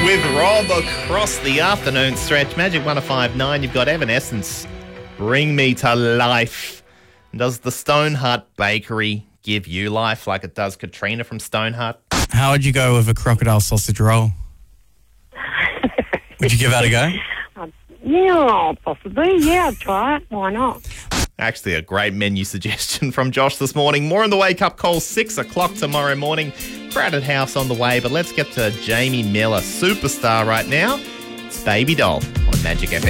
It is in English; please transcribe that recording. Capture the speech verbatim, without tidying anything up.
with Rob across the afternoon stretch. Magic one oh five point nine, you've got Evanescence, Bring Me to Life. Does the Stone Hut Bakery give you life like it does Katrina from Stone Hut? How would you go with a crocodile sausage roll? Would you give that a go? Uh, yeah, possibly. Yeah, I'd try it. Why not? Actually, a great menu suggestion from Josh this morning. More on the wake up call, six o'clock tomorrow morning. Crowded house on the way, but let's get to Jamie Miller, superstar right now. It's Baby Doll on Magic F M.